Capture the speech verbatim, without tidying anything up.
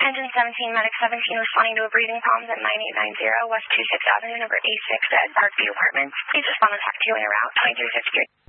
Engine seventeen, Medic seventeen, responding to a breathing problems at nine eight nine zero West twenty-sixth Avenue, number A six at Parkview Apartments. Please respond to talk to you in a route twenty-three fifty-three.